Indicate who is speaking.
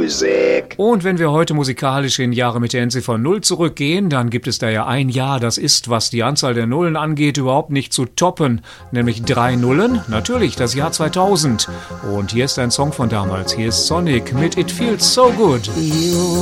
Speaker 1: Musik.
Speaker 2: Und wenn wir heute musikalisch in Jahre mit der Endziffer 0 zurückgehen, dann gibt es da ja ein Jahr, das ist, was die Anzahl der Nullen angeht, überhaupt nicht zu toppen. Nämlich 3 Nullen, natürlich das Jahr 2000. Und hier ist ein Song von damals. Hier ist Sonic mit It Feels So Good.